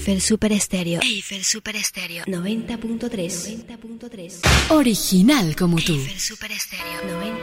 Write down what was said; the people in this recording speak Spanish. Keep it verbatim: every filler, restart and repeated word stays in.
Eiffel Super Estéreo. Eiffel Super Estéreo noventa punto tres. Original como tú. Eiffel Super Estéreo noventa.